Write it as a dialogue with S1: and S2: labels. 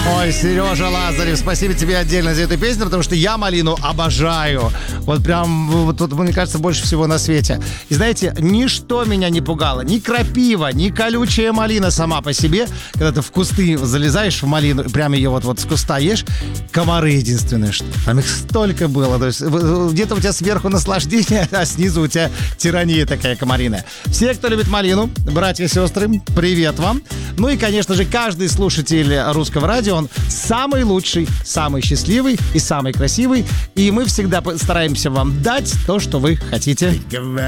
S1: Ой, Сережа Лазарев, спасибо тебе отдельно за эту песню, потому что я малину обожаю. Вот прям, вот, мне кажется, больше всего на свете. И знаете, ничто меня не пугало. Ни крапива, ни колючая малина сама по себе. Когда ты в кусты залезаешь в малину, прям ее вот с куста ешь, комары единственное, что там их столько было. То есть где-то у тебя сверху наслаждение, а снизу у тебя тирания такая комариная. Все, кто любит малину, братья и сестры, привет вам. Ну и, конечно же, каждый слушатель Русского радио, он самый лучший, самый счастливый и самый красивый. И мы всегда стараемся вам дать то, что вы хотите.